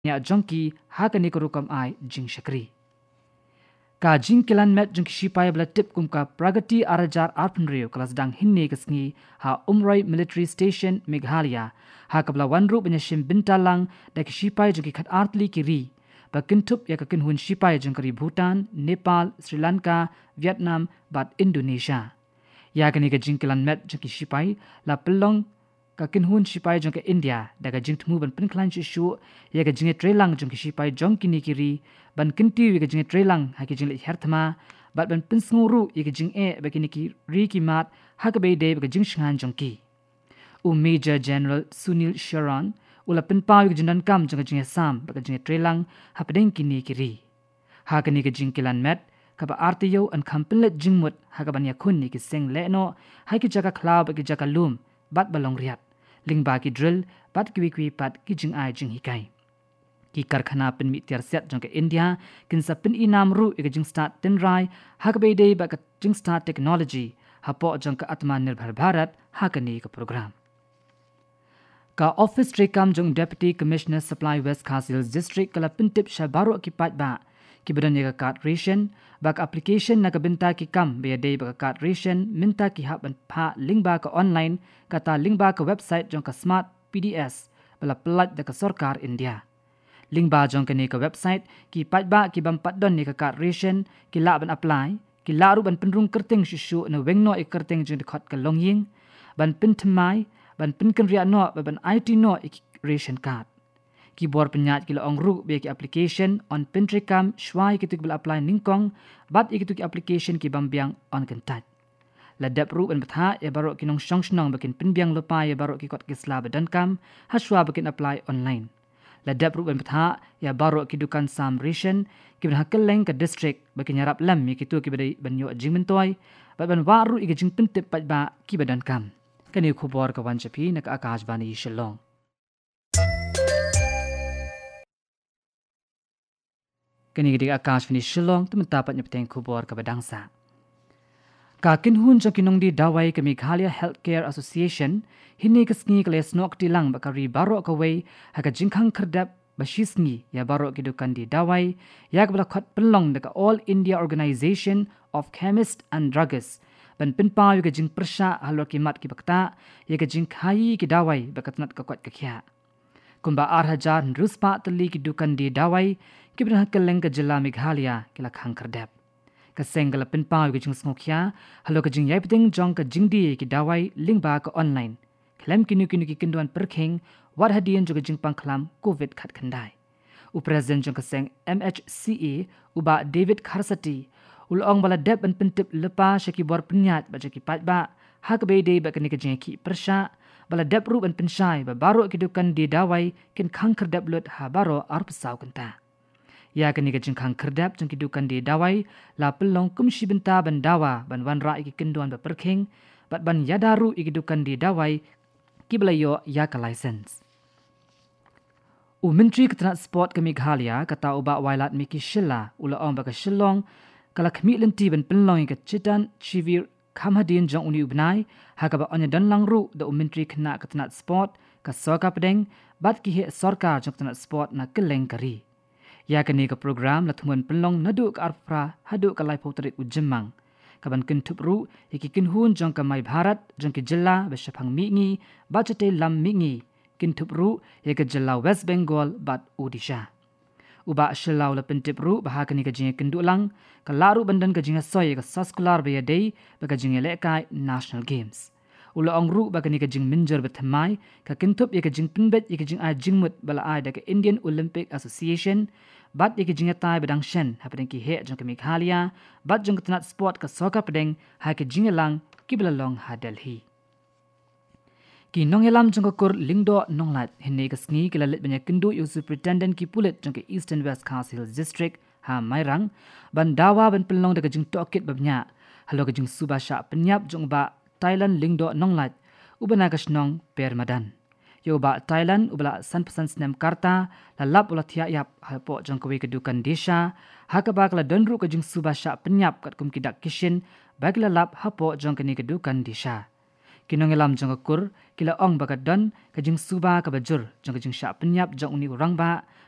nya jongki hakani korukam ai jing shakri ka jing kilan met jong shipai bla tip kum ka pragati arajar arpenrio kelas dang hinne kesngi ha umroi military station Meghalaya ha kabla wanru penyashim bintalang da shipai jong khat artli kiri bakintup ya kakin hun shipai jong kari Bhutan Nepal Sri Lanka Vietnam bat Indonesia ya gani ka jing kilan met jong shipai la pelong kakin hun shipai jong ke India daga jing tmu ban pin klan chi shu ya ga jing trelang jong ki shipai jong kini kiri ban kinti wi ga jing trelang ha ki jing le herthma bat ban pin nguru ya ga jing e ba kini ki ri ki mat ha ga be de ba jing shan jong ki Major General Sunil Sharon ula pin pa wi ga jing kam jong jing sam ba ga jing trelang ha padeng kini kiri ha ga ni ga jing kilan met ka ba artiyo an kampin le jing mut ha ga ban ya khun ni ki seng le no ha ki jaga khlaw ba ki jaga lum bat balong riat lingba ki drill bat kwi pat ki jing ai jing hikai ki karkhana pin mi tiar set jong ke India kin sa pin inam ru e jing start tin rai ha ka be de ba ka jing start technology ha po jong ka atman nirbhar bharat ha ka ni ka program ka office trekam jong deputy commissioner supply West Khargil district kala pin tip sha baro ki pat ba ki bedan ye ka card ration bak application na ka binta ki kam be de ba card ration minta ki ha ban pha link ba ka online kata link ba ka website jong ka smart PDS bala plat da ka sarkar India link ba jong ka ni ka website ki pat ba ki bam pat don ni ka card ration ki la ban apply ki la ru ban pinrung kerting shu na wengno e kerting jong khot ka longying ban pin thmai ban pin kan ria no ban IT no ration card ki bor penyat ki ong ru be ki application on pintrikam shwai ki tuk bal apply ningkong bat ki tuk application ki bambiang on kentat la dap ru ban batha e baro ki nong shong shnong bakin pinbiang lopa e baro ki kot ki sla badan kam ha shwa bakin apply online la dap ru ban batha ya baro ki dukan sam ration ki ban hakeleng ka district bakin yarap lam mi ki tu ki badai ban yo jingmen toy ban waru ki jing pin tip pat ba ki badan kam kani khubor ka wan chapi nak akash bani shillong kini gidi akash fini shillong tum tapat nyapteng khubor ka badangsa ka kin hun jong kinong di dawai ka Meghalaya Healthcare Association hinni ka sngi kale snok tilang bakari baro ka wei ha ka jingkhang khardap bashisngi ya baro ki dukan di dawai ya ka bla khat penlong da All India Organization of Chemists and Druggists ban pinpa yu ka jing persha halor ki mat ki bakta ya ka jing khai ki dawai bakatnat ka kwat ka khya kumba 8000 ruspa tali ki dukan di dawai ki bra keleng ka jilla Meghalaya kila khang khardap ka sengala pinpa yu ka jing sngokya halo ka jing yai pting jong ka jing di ki dawai link ba ka online khlem kinu ki kinduan perkheng war hadian jo ka jing pangkhlam covid khat khandai upresident jong ka seng MHCA uba David Kharsati ulong bala dep ban pintip lepa shaki bor penyat ba jaki pat ba ha ka be de ba ka ni ka jing ki persha bala dep ru ban penshai ba baro ki dukan di dawai kin khang khardap lut ha baro arpsau kanta ya kani ka jing khang khardap jong ki dukan di dawai la pelong kum shibinta ban dawa ban wan ra ki kinduan ba perkheng bat ban yadaru ki dukan di dawai ki blayo ya ka license Menteri Transport ke Meghalaya kata uba wailat miki shilla ula ong ba ka shillong kala khmi lenti ban penlong ka chitan chivir khamhadin jong uni ubnai ha ka ba onya dan langru da Menteri khna ka transport ka soka pedeng bat ki he sarkar jong transport na keleng kari ya kani ka program la thuman penlong nadu ka arpra hadu ka lai potrik ujemang kaban kin thupru kin hun jong ka mai bharat jong ki jilla ba shaphang mi ngi ba chate lam mi ngi kin thupru ka jilla West Bengal bat Odisha uba shilaw la pentipru ba kani ka jing kindulang ka laru bandan ka jing soy ka saskular ba day ba ka jing lekai national games ulo ongru ba kani ka jing minjar bathamai ka kintup ka jing pinbet ka jing a jingmut bala ai da ka Indian Olympic Association bat ka jing tai badang shen hapeng ki he jong ka Meghalaya bat jong ka sport ka soka pedeng ha ka jing lang ki belalong ha Delhi ki nongelam jong kur lingdo nonglat hinne ka sngi kila lit banya kindu yu superintendent ki pulit jong ka Eastern West Khargil district ha mairang ban dawa ban pelong da ka jing tokit babnya halo ka jing subasha penyap jong ba Thailand lingdo nonglat ubana ka snong permadan yo ba Thailand ubala san pesan snem karta la lap ula thia yap ha po jong ka we ka dukan desha ha ka ba kala donru ka jing subasha penyap kat kum kidak kishin bagla lap ha po jong ka ni ka dukan desha kinongelam jong kur kila ong bagadan ka jing suba ka bajur jong ka jing sha penyap jong uni urang ba